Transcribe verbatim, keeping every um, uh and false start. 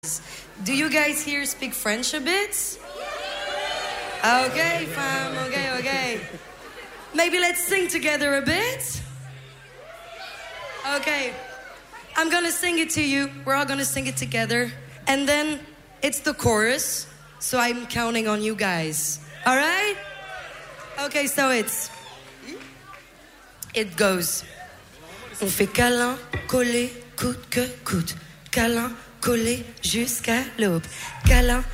Do you guys here speak French a bit? Okay, fam, okay, okay. Maybe let's sing together a bit? Okay. I'm gonna sing it to you. We're all gonna sing it together. And then it's the chorus, so I'm counting on you guys. All right? Okay, so it's... It goes. On fait câlin, collé, coûte que coûte. Câlin, collé jusqu'à l'aube. Câlin,